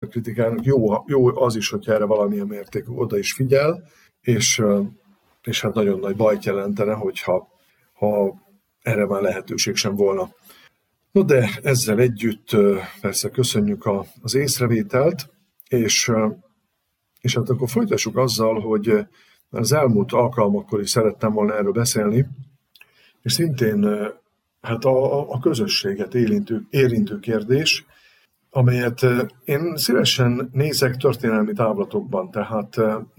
kritikának jó az is, hogyha erre valamilyen mértékű oda is figyel, és hát nagyon nagy bajt jelentene, ha erre már lehetőség sem volna. No de ezzel együtt persze köszönjük az észrevételt, és hát akkor folytassuk azzal, hogy az elmúlt alkalmakkor is szerettem volna erről beszélni, és szintén hát a közösséget érintő kérdés, amelyet én szívesen nézek történelmi távlatokban, tehát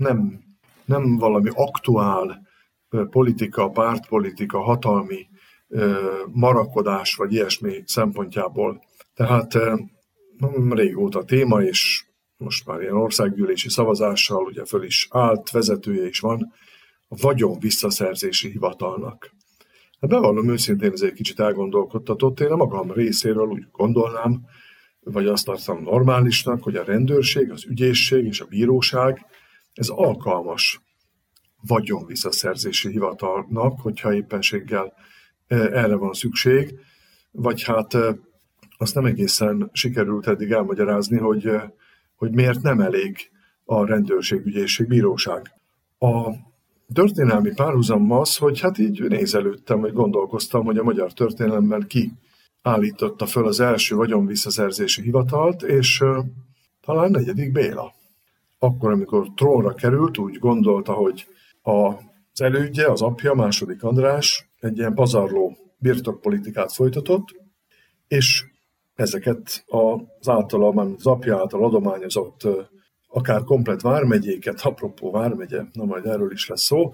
nem valami aktuál politika, pártpolitika, hatalmi marakodás vagy ilyesmi szempontjából. Tehát régóta téma, és most már ilyen országgyűlési szavazással ugye föl is állt, vezetője is van, a vagyon visszaszerzési hivatalnak. Hát bevallom őszintén, ez egy kicsit elgondolkodtatott. Én a magam részéről úgy gondolnám, vagy azt tartom normálisnak, hogy a rendőrség, az ügyészség és a bíróság, ez alkalmas vagyon visszaszerzési hivatalnak, hogyha éppenséggel erre van szükség, vagy hát azt nem egészen sikerült eddig elmagyarázni, hogy miért nem elég a rendőrség, ügyészség, bíróság. A történelmi párhuzam az, hogy hát így nézelődtem, vagy gondolkoztam, hogy a magyar történelemben ki állította föl az első vagyonvisszaszerzési hivatalt, és talán 4. Béla. Akkor, amikor trónra került, úgy gondolta, hogy az elődje, az apja, II. András egy ilyen pazarló birtokpolitikát folytatott, és ezeket az apja által adományozott akár komplett vármegyéket, apropó vármegye, na majd erről is lesz szó,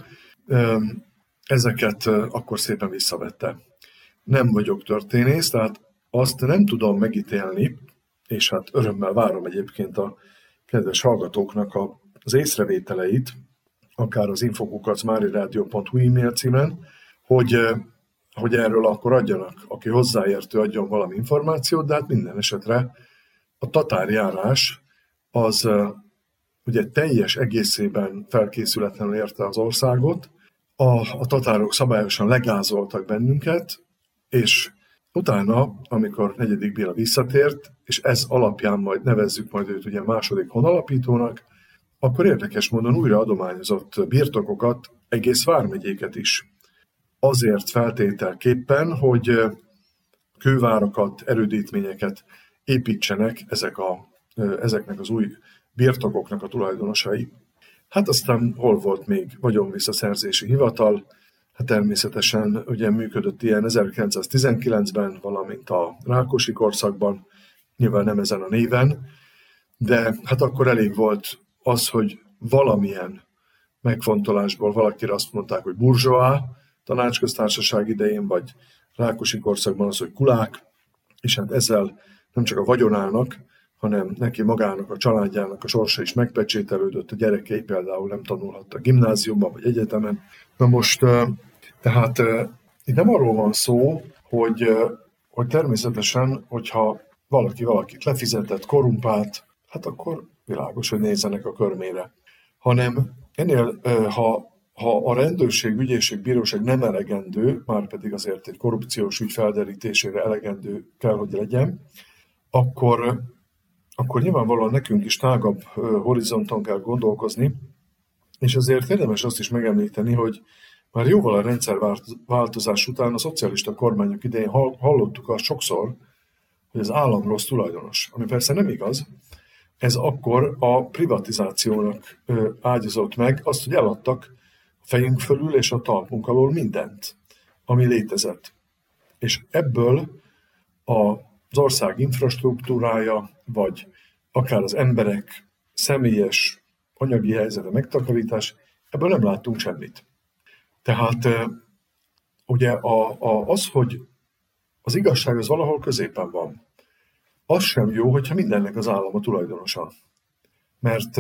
ezeket akkor szépen visszavette. Nem vagyok történész, tehát azt nem tudom megítélni, és hát örömmel várom egyébként a kedves hallgatóknak az észrevételeit, akár az info@mariradio.hu e-mail címen, hogy erről akkor adjanak, aki hozzáértő, adjon valami információt, de hát minden esetre a tatárjárás az ugye teljes egészében felkészületlenül érte az országot, a tatárok szabályosan legázoltak bennünket, és utána, amikor 4. Béla visszatért, és ez alapján majd nevezzük majd őt ugye második honalapítónak, akkor érdekes módon újra adományozott birtokokat, egész vármegyéket is. Azért feltételképpen, hogy kővárakat, erődítményeket építsenek ezeknek az új birtokoknak a tulajdonosai. Hát aztán hol volt még vagyonvisszaszerzési hivatal? Hát természetesen ugye működött ilyen 1919-ben, valamint a Rákosi korszakban, nyilván nem ezen a néven, de hát akkor elég volt az, hogy valamilyen megfontolásból valakire azt mondták, hogy burzsóá, tanácsköztársaság idején, vagy Rákosi korszakban az, hogy kulák, és hát ezzel nem csak a vagyonának, hanem neki magának, a családjának a sorsa is megpecsételődött, a gyerekei például nem tanulhattak gimnáziumban vagy egyetemen. Na most, tehát itt nem arról van szó, hogy természetesen, hogyha valakit lefizetett, korrumpált, hát akkor világos, hogy nézzenek a körmére. Hanem ennél, ha a rendőrség, ügyészség, bíróság nem elegendő, már pedig azért egy korrupciós ügy felderítésére elegendő kell, hogy legyen, akkor nyilvánvalóan nekünk is tágabb horizonton kell gondolkozni, és azért érdemes azt is megemlíteni, hogy már jóval a rendszerváltozás után a szocialista kormányok idején hallottuk azt sokszor, hogy az állam rossz tulajdonos, ami persze nem igaz. Ez akkor a privatizációnak ágyazott meg azt, hogy eladtak a fejünk fölül és a talpunk alól mindent, ami létezett. És ebből az ország infrastruktúrája, vagy akár az emberek személyes anyagi helyzete, megtakarítás, ebből nem láttunk semmit. Tehát ugye az, hogy az igazság az valahol középen van, az sem jó, hogyha mindennek az állam a tulajdonosa. Mert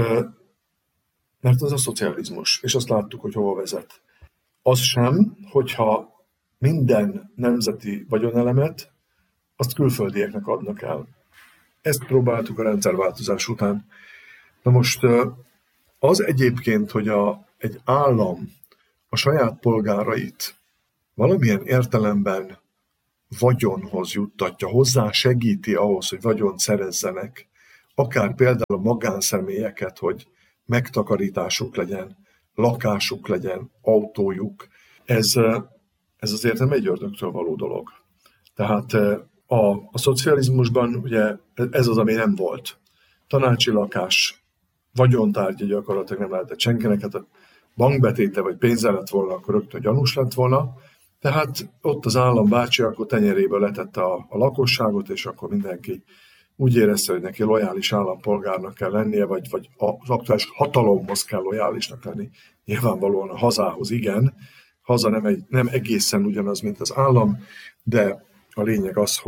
az a szocializmus, és azt láttuk, hogy hova vezet. Az sem, hogyha minden nemzeti vagyonelemet azt külföldieknek adnak el. Ezt próbáltuk a rendszerváltozás után. Na most az egyébként, hogy egy állam a saját polgárait valamilyen értelemben vagyonhoz juttatja, hozzá segíti ahhoz, hogy vagyont szerezzenek, akár például a magánszemélyeket, hogy megtakarításuk legyen, lakásuk legyen, autójuk, ez azért nem egy ördögtől való dolog. Tehát a szocializmusban ugye ez az, ami nem volt. Tanácsi lakás, vagyontárgya gyakorlatilag nem lehetett senkinek, hát a bankbetéte vagy pénze lett volna, akkor rögtön gyanús lett volna. Tehát ott az állam bácsi akkor tenyeréből letette a lakosságot, és akkor mindenki úgy érezte, hogy neki lojális állampolgárnak kell lennie, vagy az aktuális hatalomhoz kell lojálisnak lenni. Nyilvánvalóan a hazához igen, haza nem egészen ugyanaz, mint az állam, de a lényeg az,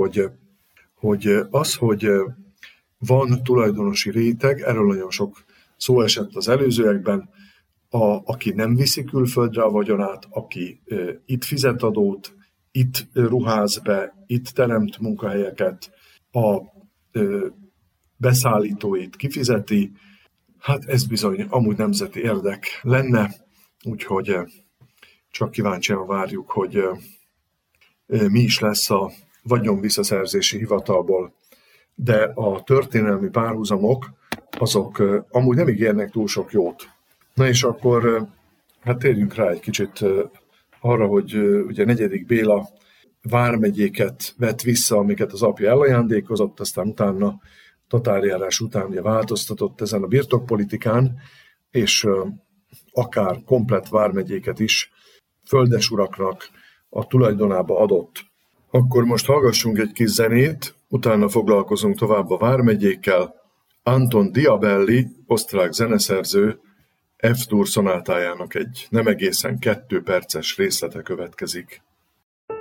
hogy van tulajdonosi réteg, erről nagyon sok szó esett az előzőekben, aki nem viszi külföldre a vagyonát, aki itt fizet adót, itt ruház be, itt teremt munkahelyeket, a beszállítóit kifizeti, hát ez bizony amúgy nemzeti érdek lenne, úgyhogy csak kíváncsian várjuk, hogy mi is lesz a vagyonvisszaszerzési hivatalból. De a történelmi párhuzamok, azok amúgy nem ígérnek túl sok jót. Na és akkor hát térjünk rá egy kicsit arra, hogy ugye 4. Béla vármegyéket vett vissza, amiket az apja elajándékozott, aztán utána tatárjárás után ugye változtatott ezen a birtokpolitikán, és akár komplett vármegyéket is földesuraknak a tulajdonába adott. Akkor most hallgassunk egy kis zenét, utána foglalkozunk tovább a vármegyékkel. Anton Diabelli, osztrák zeneszerző, F-dur szonátájának egy nem egészen 2 perces részlete következik.